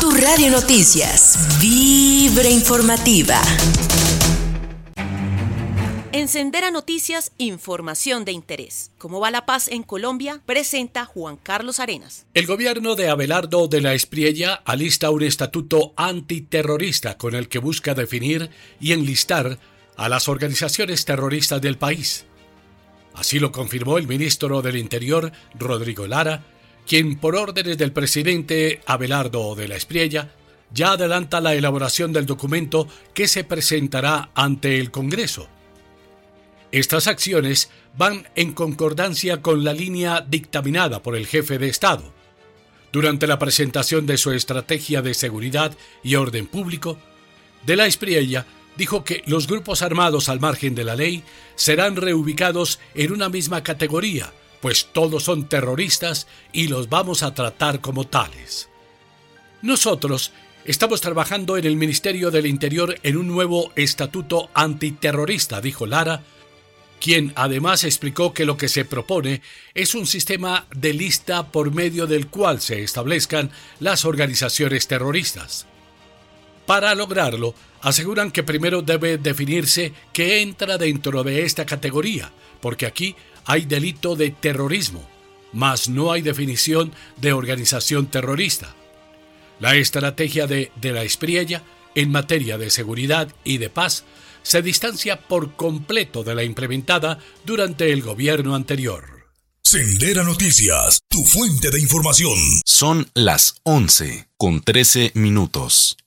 Tu Radio Noticias, Vibra Informativa. En Sendera Noticias, información de interés. ¿Cómo va la paz en Colombia? Presenta Juan Carlos Arenas. El gobierno de Abelardo de la Espriella alista un estatuto antiterrorista con el que busca definir y enlistar a las organizaciones terroristas del país. Así lo confirmó el ministro del Interior, Rodrigo Lara, quien por órdenes del presidente Abelardo de la Espriella ya adelanta la elaboración del documento que se presentará ante el Congreso. Estas acciones van en concordancia con la línea dictaminada por el jefe de Estado. Durante la presentación de su estrategia de seguridad y orden público, de la Espriella dijo que los grupos armados al margen de la ley serán reubicados en una misma categoría, pues todos son terroristas y los vamos a tratar como tales. Nosotros estamos trabajando en el Ministerio del Interior en un nuevo estatuto antiterrorista, dijo Lara, quien además explicó que lo que se propone es un sistema de lista por medio del cual se establezcan las organizaciones terroristas. Para lograrlo, aseguran que primero debe definirse qué entra dentro de esta categoría, porque aquí hay delito de terrorismo, mas no hay definición de organización terrorista. La estrategia de la Espriella en materia de seguridad y de paz se distancia por completo de la implementada durante el gobierno anterior. Sendera Noticias, tu fuente de información. Son las 11:13.